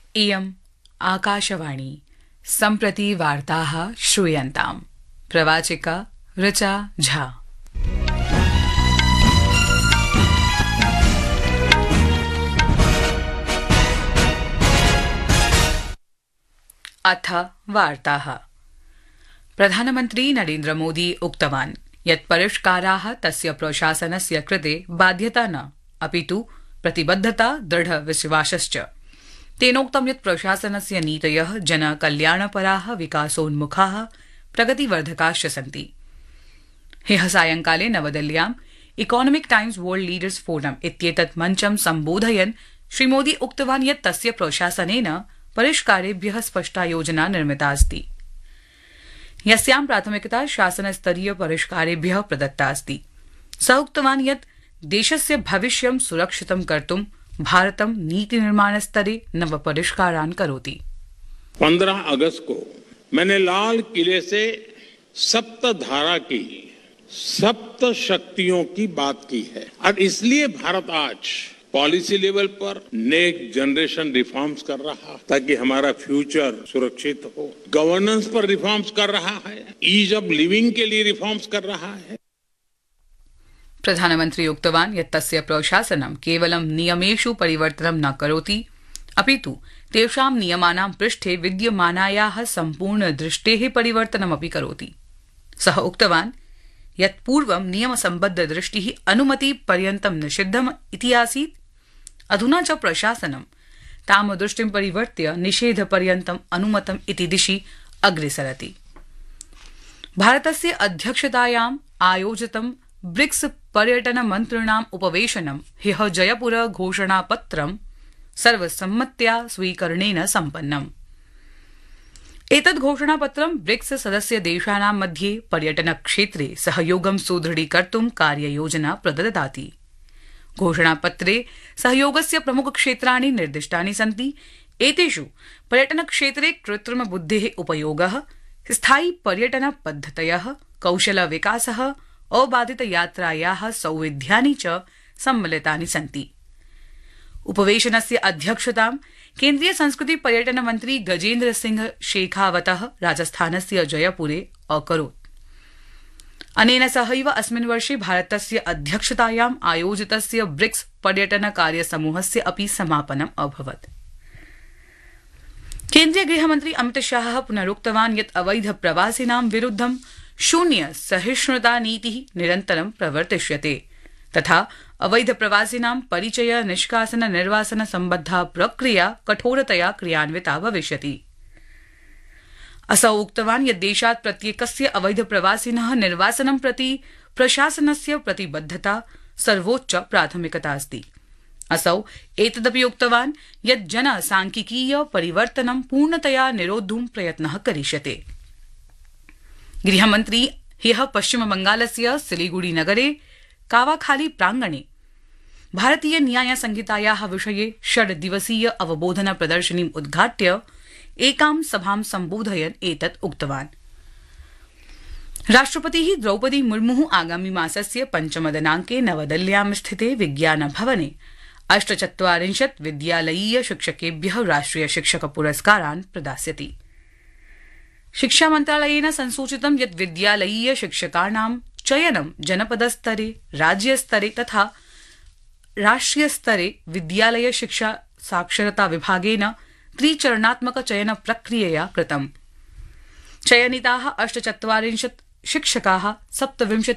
इयम् आकाशवाणी सम्प्रति वार्ताः श्रूयन्ताम्। प्रवाचिका ऋचा झा। अथ वार्ताः। प्रधानमन्त्री नरेन्द्र मोदी उक्तवान् यत् परिष्काराः तस्य प्रशासनस्य कृते बाध्यता न अपितु प्रतिबद्धता दृढविश्वासश्च। तेनोक्तं यत् प्रशासनस्य नीतयः जनकल्याणपराः विकासोन्मुखाः प्रगतिवर्धकाश्च सन्ति। ह्यः सायंकाले नवदिल्ल्याम् economic times world leaders forum इत्येतत् मञ्चं सम्बोधयन् श्रीमोदी उक्तवान् यत् तस्य प्रशासनेन परिष्कारेभ्यः स्पष्टा योजना निर्मिता अस्ति, यस्यां प्राथमिकता शासनस्तरीय परिष्कारेभ्यः प्रदत्ता अस्ति। सः उक्तवान् यत् देशस्य भविष्यं सुरक्षितं कर्तुं भारतं नीति निर्माण स्तरे नव परिष्कारान् करोति। 15 अगस्त को मैंने लाल किले से सप्तधारा की सप्त शक्तियों की बात की है और इसलिए भारत आज पॉलिसी लेवल पर नेक्स्ट जनरेशन रिफॉर्म्स कर रहा है ताकि हमारा फ्यूचर सुरक्षित हो। गवर्नेंस पर रिफॉर्म्स कर रहा है, ईज ऑफ लिविंग के लिए रिफॉर्म्स कर रहा है। प्रधानमन्त्री उक्तवान् यत् तस्य प्रशासनं केवलं नियमेषु परिवर्तनं न करोति अपितु तेषां नियमानां पृष्ठे विद्यमानायाः सम्पूर्णदृष्टेः परिवर्तनमपि करोति। सः उक्तवान् यत् पूर्वं नियमसम्बद्धदृष्टिः अनुमतिपर्यन्तं निषिद्धम् इति आसीत्, अधुना च प्रशासनं तां दृष्टिं परिवर्त्य निषेधपर्यन्तम् अनुमतम् इति दिशि अग्रेसरति। भारतस्य अध्यक्षतायाम् आयोजितं ब्रिक्स पर्यटन मन्त्रिणाम् उपवेशनं ह्यः जयपुर घोषणापत्रं सर्वसम्मत्या स्वीकरणेन सम्पन्नम्। एतद् घोषणापत्रं ब्रिक्स सदस्य देशानां मध्ये पर्यटन क्षेत्रे सहयोगं सुदृढीकर्तुं कार्ययोजना प्रददाति। घोषणापत्रे सहयोगस्य प्रमुख क्षेत्राणि निर्दिष्टानि सन्ति। एतेषु पर्यटन क्षेत्रे कृत्रिम बुद्धेः उपयोगः, स्थायी पर्यटन पद्धतयः, कौशल विकासः, अबाधित यात्रायाः सौविध्यानि च सम्मिलितानि सन्ति। उपवेशनस्य अध्यक्षतां केन्द्रीय संस्कृति पर्यटन मन्त्री गजेन्द्र सिंह शेखावतः राजस्थानस्य जयपुरे अकरोत्। अनेन सहैव अस्मिन् वर्षे भारतस्य अध्यक्षतायाम् आयोजितस्य ब्रिक्स पर्यटन कार्यसमूहस्य अपि समापनम् अभवत्। केन्द्रीय गृहमन्त्री अमित शाहः पुनरुक्तवान् यत् अवैध प्रवासिनां विरुद्धं शून्य सहिष्णुता नीतिः निरन्तरं प्रवर्तिष्यते तथा अवैध प्रवासिनां परिचय निष्कासन निर्वासन सम्बद्धा प्रक्रिया कठोरतया क्रियान्विता भविष्यति। असौ उक्तवान् यत् देशात् प्रत्येकस्य अवैध प्रवासिनः निर्वासनं प्रति प्रशासनस्य प्रतिबद्धता सर्वोच्च प्राथमिकता अस्ति। असौ एतदपि उक्तवान् यत् जनसांख्यिकीय परिवर्तनं पूर्णतया निरोद्धुं प्रयत्नः करिष्यते। गृहमन्त्री ह्यः पश्चिम बंगालस्य सिलीगुड़ी नगरे कावाखाली प्रांगणे भारतीय न्याय संहितायाः विषये 6 दिवसीय अवबोधन प्रदर्शनीम् उद्घाट्य एकां सभां सम्बोधयन् एतत् उक्तवान्। राष्ट्रपतिः द्रौपदी मुर्मुः आगामि मासस्य 5 दिनाङ्के नवदिल्ल्यां स्थिते विज्ञान भवने 48 विद्यालयीय शिक्षकेभ्यः राष्ट्रिय शिक्षक पुरस्कारान् प्रदास्यति। शिक्षा मन्त्रालयेन संसूचितं यत् विद्यालयीय शिक्षकाणां चयनं जनपदस्तरे, राज्यस्तरे तथा राष्ट्रियस्तरे विद्यालय शिक्षा साक्षरता विभागेन 3-चरणात्मक चयन प्रक्रियया कृतम्। चयनिताः 48 शिक्षकाः 27